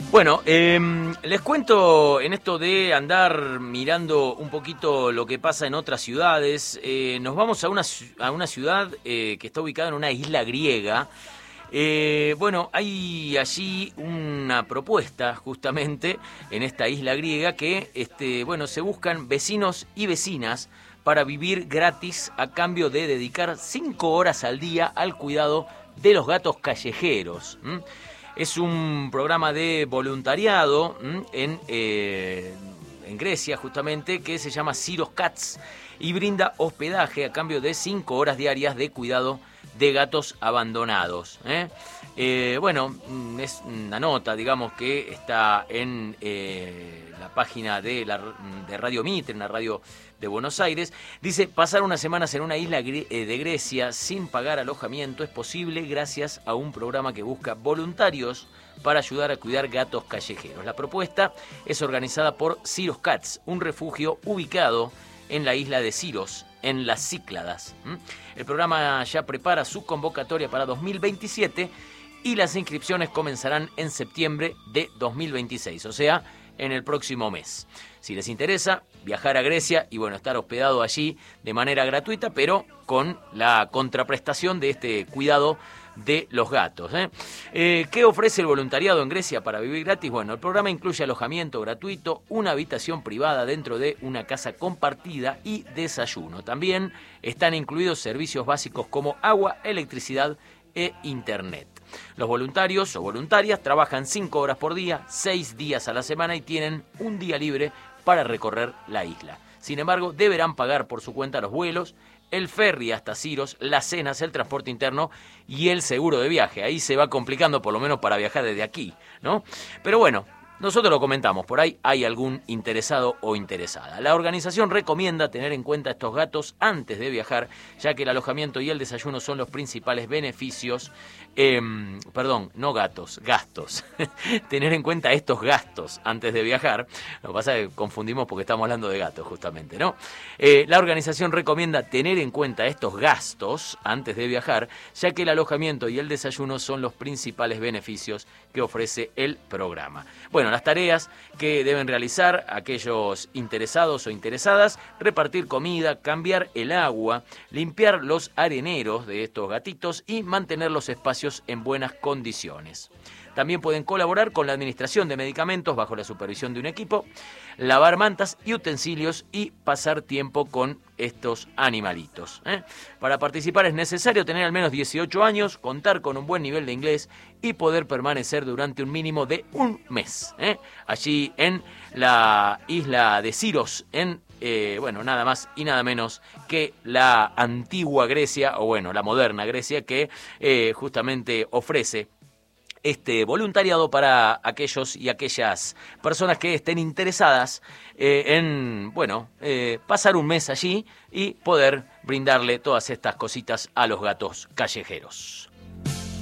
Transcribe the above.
Bueno, les cuento en esto de andar mirando un poquito lo que pasa en otras ciudades. Nos vamos a una ciudad que está ubicada en una isla griega. Bueno, hay allí una propuesta justamente en esta isla griega que se buscan vecinos y vecinas para vivir gratis a cambio de dedicar 5 horas al día al cuidado de los gatos callejeros. Es un programa de voluntariado en Grecia, justamente, que se llama Syros Cats y brinda hospedaje a cambio de 5 horas diarias de cuidado de gatos abandonados. Es una nota, digamos, que está en la página de Radio Mitre, en la radio de Buenos Aires. Dice: pasar unas semanas en una isla de Grecia sin pagar alojamiento es posible gracias a un programa que busca voluntarios para ayudar a cuidar gatos callejeros. La propuesta es organizada por Syros Cats, un refugio ubicado en la isla de Syros, en las Cícladas. El programa ya prepara su convocatoria para 2027 y las inscripciones comenzarán en septiembre de 2026, o sea, en el próximo mes. Si les interesa viajar a Grecia y estar hospedado allí de manera gratuita, pero con la contraprestación de este cuidado de los gatos. ¿Qué ofrece el voluntariado en Grecia para vivir gratis? Bueno, el programa incluye alojamiento gratuito, una habitación privada dentro de una casa compartida y desayuno. También están incluidos servicios básicos como agua, electricidad e internet. Los voluntarios o voluntarias trabajan 5 horas por día, 6 días a la semana y tienen un día libre para recorrer la isla. Sin embargo, deberán pagar por su cuenta los vuelos, el ferry hasta Syros, las cenas, el transporte interno y el seguro de viaje. Ahí se va complicando, por lo menos para viajar desde aquí, ¿no? Pero bueno, nosotros lo comentamos, por ahí hay algún interesado o interesada. La organización recomienda tener en cuenta estos gatos antes de viajar, ya que el alojamiento y el desayuno son los principales beneficios. Gastos. Tener en cuenta estos gastos antes de viajar. Lo que pasa es que confundimos porque estamos hablando de gatos, justamente, ¿no? La organización recomienda tener en cuenta estos gastos antes de viajar, ya que el alojamiento y el desayuno son los principales beneficios que ofrece el programa. Bueno, las tareas que deben realizar aquellos interesados o interesadas: repartir comida, cambiar el agua, limpiar los areneros de estos gatitos y mantener los espacios en buenas condiciones. También pueden colaborar con la administración de medicamentos bajo la supervisión de un equipo, lavar mantas y utensilios y pasar tiempo con estos animalitos. Para participar es necesario tener al menos 18 años, contar con un buen nivel de inglés y poder permanecer durante un mínimo de un mes. Allí en la isla de Syros, en nada más y nada menos que la antigua Grecia, la moderna Grecia, que justamente ofrece este voluntariado para aquellos y aquellas personas que estén interesadas en pasar un mes allí y poder brindarle todas estas cositas a los gatos callejeros.